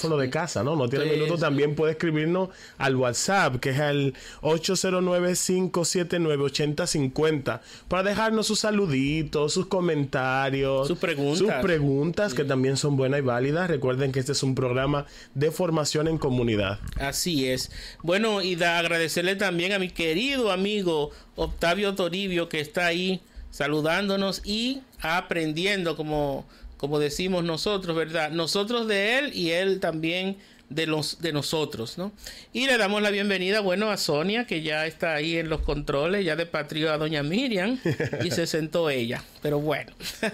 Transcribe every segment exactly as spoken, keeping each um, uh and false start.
teléfono de casa, ¿no? No tiene Sí, minutos. sí. También puede escribirnos al WhatsApp, que es el ocho cero nueve, cinco siete nueve, ocho cero cinco cero, para dejarnos sus saluditos, sus comentarios, Sus preguntas. sus preguntas, Sí. que también son buenas y válidas. Recuerden que este es un programa de formación en comunidad. Así es. Bueno, y da agradecerle también a mi querido amigo Octavio Toribio, que está ahí saludándonos y aprendiendo, como, como decimos nosotros, ¿verdad? Nosotros de él y él también de los de nosotros, ¿no? Y le damos la bienvenida, bueno, a Sonia, que ya está ahí en los controles, ya depatrió a doña Miriam y se sentó ella. Pero bueno.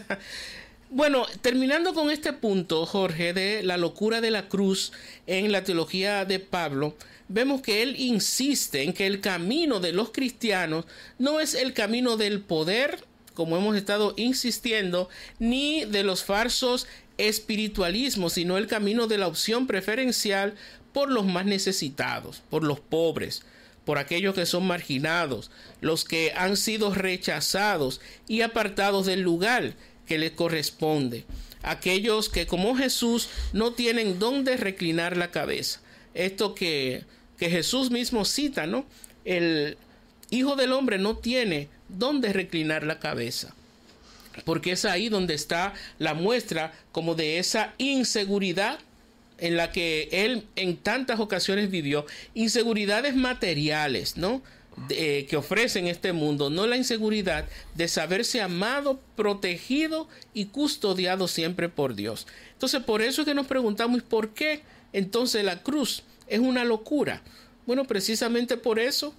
Bueno, terminando con este punto, Jorge, de la locura de la cruz en la teología de Pablo, vemos que él insiste en que el camino de los cristianos no es el camino del poder, como hemos estado insistiendo, ni de los falsos espiritualismos, sino el camino de la opción preferencial por los más necesitados, por los pobres, por aquellos que son marginados, los que han sido rechazados y apartados del lugar que les corresponde, aquellos que como Jesús no tienen dónde reclinar la cabeza. Esto que, que Jesús mismo cita, ¿no? El Hijo del Hombre no tiene dónde reclinar la cabeza, porque es ahí donde está la muestra como de esa inseguridad en la que él en tantas ocasiones vivió, inseguridades materiales, ¿no? De, que ofrecen este mundo, no la inseguridad de saberse amado, protegido y custodiado siempre por Dios. Entonces, por eso es que nos preguntamos, ¿por qué entonces la cruz es una locura? Bueno, precisamente por eso,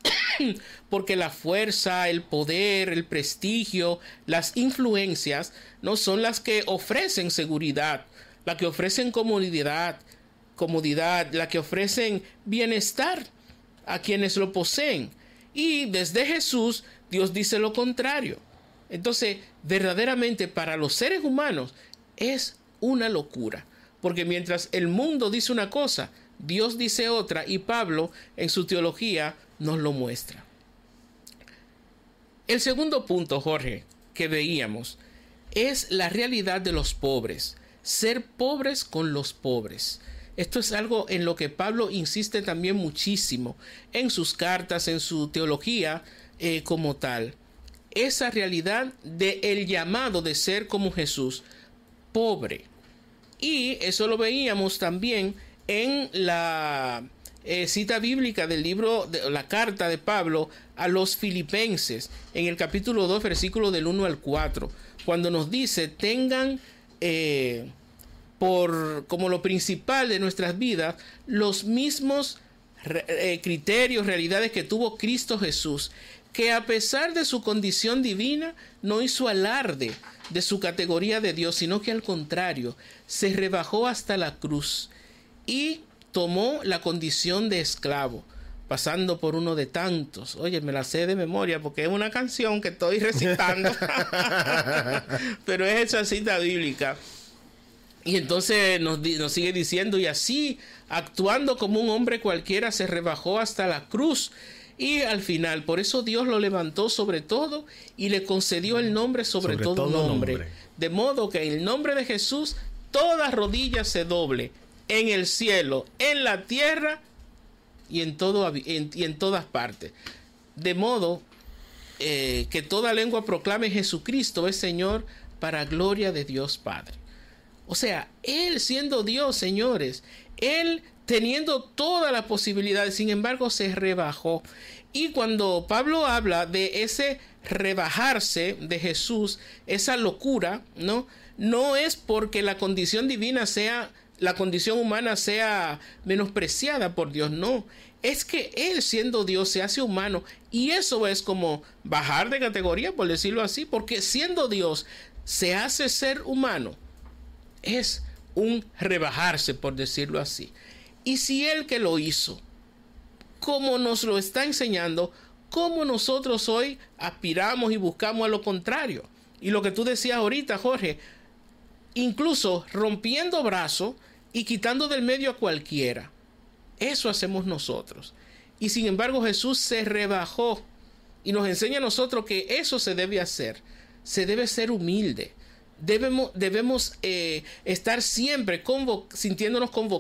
porque la fuerza, el poder, el prestigio, las influencias no son las que ofrecen seguridad, las que ofrecen comodidad, comodidad, las que ofrecen bienestar a quienes lo poseen. Y desde Jesús Dios dice lo contrario. Entonces, verdaderamente para los seres humanos es una locura, porque mientras el mundo dice una cosa, Dios dice otra, y Pablo en su teología nos lo muestra. El segundo punto, Jorge, que veíamos es la realidad de los pobres, ser pobres con los pobres. Esto es algo en lo que Pablo insiste también muchísimo en sus cartas, en su teología eh, como tal. Esa realidad del llamado de ser como Jesús, pobre. Y eso lo veíamos también en la eh, cita bíblica del libro, de la carta de Pablo a los Filipenses, en el capítulo dos, versículo del uno al cuatro, cuando nos dice, tengan eh, por como lo principal de nuestras vidas los mismos eh, criterios, realidades que tuvo Cristo Jesús, que a pesar de su condición divina no hizo alarde de su categoría de Dios, sino que al contrario se rebajó hasta la cruz y tomó la condición de esclavo, pasando por uno de tantos. Oye, me la sé de memoria porque es una canción que estoy recitando pero es esa cita bíblica. Y entonces nos, nos sigue diciendo, y así, actuando como un hombre cualquiera, se rebajó hasta la cruz. Y al final, por eso Dios lo levantó sobre todo y le concedió el nombre sobre, sobre todo, todo nombre. nombre. De modo que en el nombre de Jesús, toda rodilla se doble, en el cielo, en la tierra y en, todo, en, y en todas partes. De modo eh, que toda lengua proclame Jesucristo es Señor, para gloria de Dios Padre. O sea, Él siendo Dios, señores, Él teniendo todas las posibilidades, sin embargo se rebajó. Y cuando Pablo habla de ese rebajarse de Jesús, esa locura, ¿no? No es porque la condición divina sea, la condición humana sea menospreciada por Dios, no. Es que Él siendo Dios se hace humano, y eso es como bajar de categoría, por decirlo así, porque siendo Dios se hace ser humano. Es un rebajarse, por decirlo así. Y si Él que lo hizo, como nos lo está enseñando, ¿cómo nosotros hoy aspiramos y buscamos a lo contrario? Y lo que tú decías ahorita, Jorge, incluso rompiendo brazos y quitando del medio a cualquiera. Eso hacemos nosotros. Y sin embargo Jesús se rebajó y nos enseña a nosotros que eso se debe hacer. Se debe ser humilde. Debemos, debemos eh, estar siempre convo- sintiéndonos convocados